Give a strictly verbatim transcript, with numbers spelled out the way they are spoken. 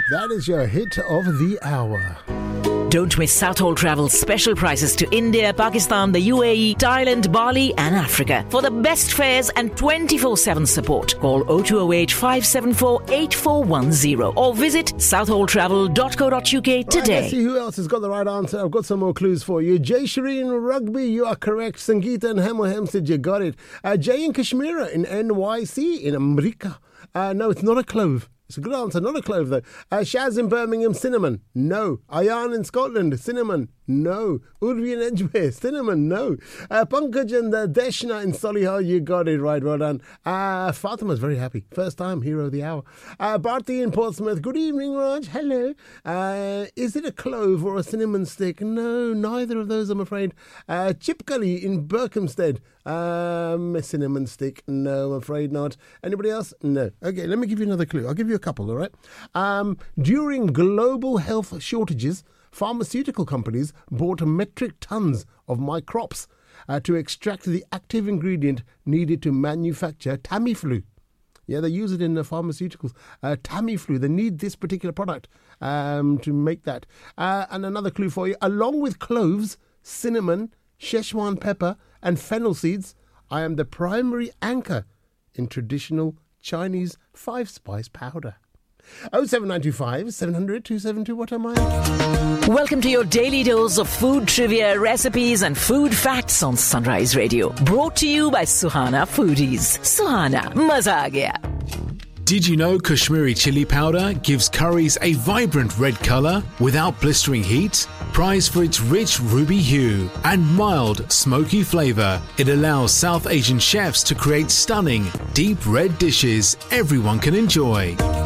That is your hit of the hour. Don't miss Southall Travel's special prices to India, Pakistan, the U A E, Thailand, Bali and Africa. For the best fares and twenty-four seven support, call oh two oh eight, five seven four, eight four one oh or visit southall travel dot co dot uk today. Right, let's see who else has got the right answer. I've got some more clues for you. Jay Shireen Rugby, you are correct. Sangeeta and Hemo Hempstead, you got it. Uh, Jay in Kashmira in N Y C in America. Uh, no, it's not a clove. It's a good answer, not a clove though. Uh, Shaz in Birmingham, cinnamon. No. Ayan in Scotland, cinnamon. No. Urvi in Edgware, cinnamon. No. Uh, Pankaj and uh, Deshna in Solihull, you got it right. Well done. Uh, Fatima's very happy. First time hero of the hour. Uh, Bharti in Portsmouth. Good evening, Raj. Hello. Uh, is it a clove or a cinnamon stick? No, neither of those, I'm afraid. Uh, Chipkali in Berkhamsted. Um, a cinnamon stick? No, I'm afraid not. Anybody else? No. Okay, let me give you another clue. I'll give you a couple, all right? Um, during global health shortages, pharmaceutical companies bought metric tons of my crops uh, to extract the active ingredient needed to manufacture Tamiflu. Yeah, they use it in the pharmaceuticals. Uh, Tamiflu, they need this particular product um, to make that. Uh, and another clue for you, along with cloves, cinnamon, Szechuan pepper and fennel seeds, I am the primary anchor in traditional Chinese five-spice powder. oh seven nine two five, seven hundred, two seven two, what am I? Welcome to your daily dose of food trivia, recipes and food facts on Sunrise Radio. Brought to you by Suhana Foodies. Suhana, maza aa gaya. Did you know Kashmiri chili powder gives curries a vibrant red colour without blistering heat? Prized for its rich ruby hue and mild smoky flavour, it allows South Asian chefs to create stunning, deep red dishes everyone can enjoy.